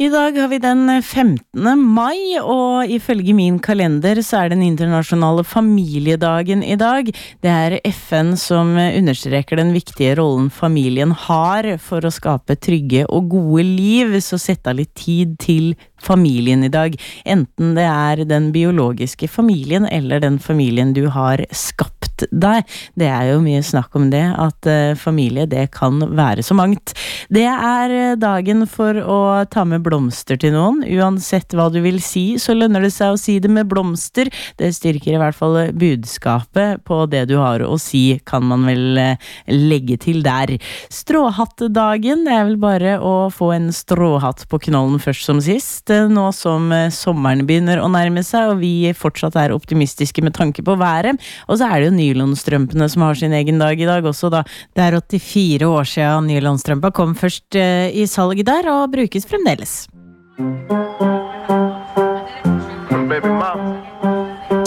I dag har vi den 15. mai, og ifølge min kalender så den internasjonale familiedagen I dag. Det FN som understreker den viktige rollen familien har for å skape trygge og gode liv, så sett av litt tid til familien I dag. Enten det den biologiske familien eller den familien du har skapt deg. Det jo mye snakk om det, at familie det kan være så mangt. Det dagen for å ta med blomster til noen. Uansett hva du vil si, så lønner det seg å si det med blomster. Det styrker I hvert fall budskapet på det du har å si, kan man vel legge til der. Stråhattdagen, det vel bare å få en stråhatt på knollen først som sist. Nå som sommeren begynner å nærme seg, og vi fortsatt optimistiske med tanke på været. Og så det jo nylonstrømpene som har sin egen dag I dag også da. Det 84 år siden nylonstrømpa kom først I salg der, og brukes fremdeles. Baby mom.